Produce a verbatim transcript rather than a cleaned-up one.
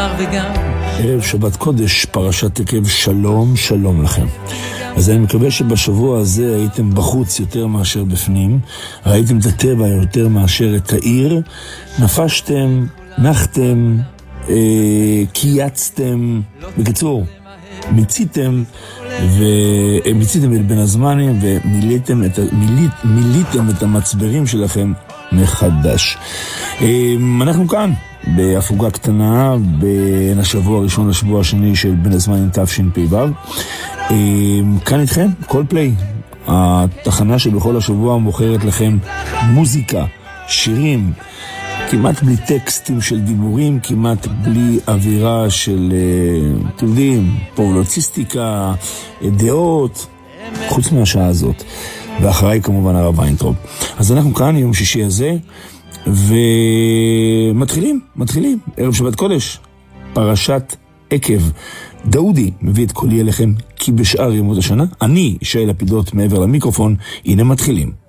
וגם ערב שבת קודש, פרשת עקב, שלום, שלום לכם. אז אני מקווה שבשבוע הזה הייתם בחוץ יותר מאשר בפנים, ראיתם את הטבע יותר מאשר את העיר, נפשתם, נחתם, אה, קייצתם, בקיצור, מיציתם, ומיציתם את בין הזמנים ומיליתם את, מילית, מיליתם את המצברים שלכם מחדש. אנחנו כאן בהפוגה קטנה בין השבוע הראשון לשבוע השני של בין הזמנים תשפ"ו. כאן איתכם כל פליי, התחנה שבכל השבוע מוכרת לכם מוזיקה, שירים, כמעט בלי טקסטים של דיבורים, כמעט בלי אווירה של, אתם יודעים, פובלוציסטיקה, דעות, חוץ מהשעה הזאת. ואחריי כמובן הרב ויינטרוב. אז אנחנו כאן יום שישי הזה, ומתחילים, מתחילים, ערב שבת קודש, פרשת עקב. דאודי מביא את קולי אליכם כי בשאר ימות השנה, אני, שי לפידות מעבר למיקרופון, הנה מתחילים.